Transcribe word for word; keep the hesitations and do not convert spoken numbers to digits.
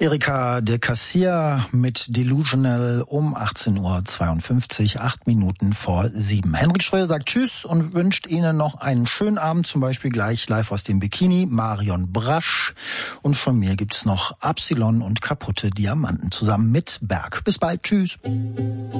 Erika de Cassier mit Delusional um achtzehn Uhr zweiundfünfzig, acht Minuten vor sieben. Henrik Schröder sagt Tschüss und wünscht Ihnen noch einen schönen Abend, zum Beispiel gleich live aus dem Bikini, Marion Brasch. Und von mir gibt's noch Absilon und kaputte Diamanten zusammen mit Berg. Bis bald, tschüss.